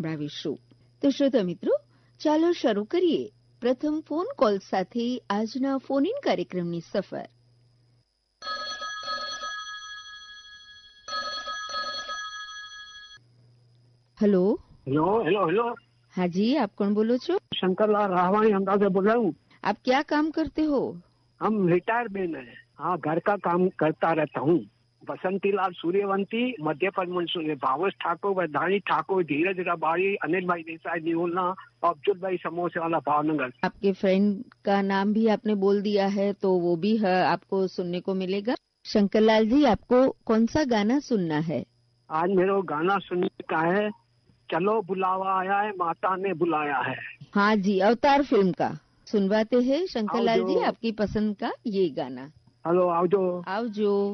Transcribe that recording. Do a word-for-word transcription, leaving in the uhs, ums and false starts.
સંભળાવીશું. તો શ્રોતા મિત્રો, ચાલો શરૂ કરીએ પ્રથમ ફોન કોલ સાથે આજના ફોન ઇન કાર્યક્રમની સફર. हेलो हेलो हेलो हेलो हाँ जी, आप कौन बोलो छो? शंकरलाल राहवानी अहमदाबाद से बोल रहा हूँ. आप क्या काम करते हो? हम रिटायर मैन है. हाँ, घर का काम करता रहता हूँ. बसंतीलाल सूर्यवंती, मध्य पदमन सूर्य, भावेश ठाकुर, वैधानी ठाकुर, धीरज रबाड़ी, अनिल भाई देसाई निहोलना, अब्दुल भाई समोसे वाला भावनगर. आपके फ्रेंड का नाम भी आपने बोल दिया है तो वो भी है, आपको सुनने को मिलेगा. शंकरलाल जी, आपको कौन सा गाना सुनना है? आज मेरे को गाना सुनने का है, चलो बुलावा आया है, माता ने बुलाया है. हाँ जी, अवतार फिल्म का सुनवाते हैं शंकरलाल आओ जी जो- आपकी पसंद का ये गाना. हेलो आओ जो आओ जो